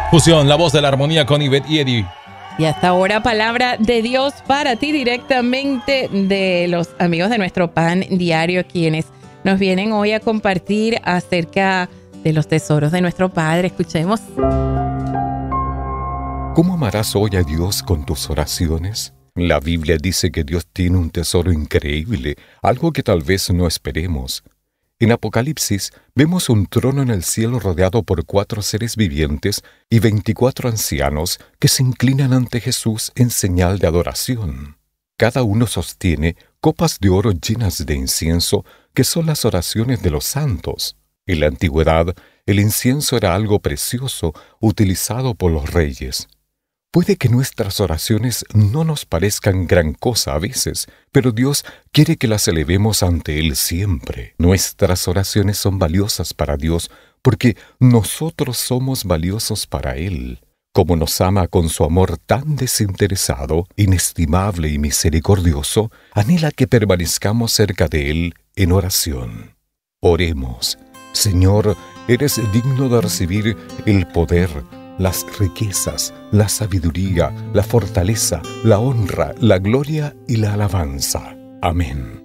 Fusión, la voz de la armonía con Ivette y Eddie. Y hasta ahora, palabra de Dios para ti directamente de los amigos de nuestro Pan Diario, quienes nos vienen hoy a compartir acerca de los tesoros de nuestro Padre. Escuchemos. ¿Cómo amarás hoy a Dios con tus oraciones? La Biblia dice que Dios tiene un tesoro increíble, algo que tal vez no esperemos. En Apocalipsis vemos un trono en el cielo rodeado por 4 seres vivientes y 24 ancianos que se inclinan ante Jesús en señal de adoración. Cada uno sostiene copas de oro llenas de incienso, que son las oraciones de los santos. En la antigüedad, el incienso era algo precioso utilizado por los reyes. Puede que nuestras oraciones no nos parezcan gran cosa a veces, pero Dios quiere que las elevemos ante Él siempre. Nuestras oraciones son valiosas para Dios porque nosotros somos valiosos para Él. Como nos ama con su amor tan desinteresado, inestimable y misericordioso, anhela que permanezcamos cerca de Él en oración. Oremos. Señor, eres digno de recibir el poder, las riquezas, la sabiduría, la fortaleza, la honra, la gloria y la alabanza. Amén.